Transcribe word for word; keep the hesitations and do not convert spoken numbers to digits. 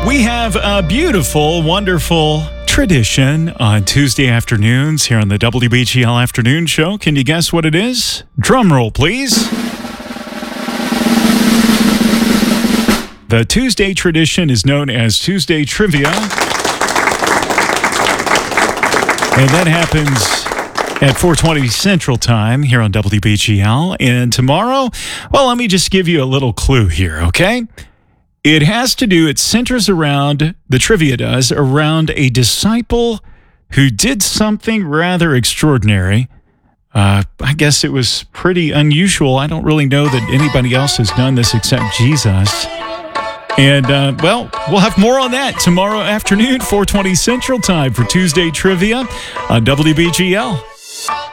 We have a beautiful, wonderful tradition on Tuesday afternoons here on the W B G L Afternoon Show. Can you guess what it is? Drum roll, please. The Tuesday tradition is known as Tuesday Trivia. And that happens at four twenty Central Time here on W B G L. And tomorrow, well, let me just give you a little clue here, okay? It has to do, it centers around, the trivia does, around a disciple who did something rather extraordinary. Uh, I guess it was pretty unusual. I don't really know that anybody else has done this except Jesus. And, uh, well, we'll have more on that tomorrow afternoon, four twenty Central Time for Tuesday Trivia on W B G L.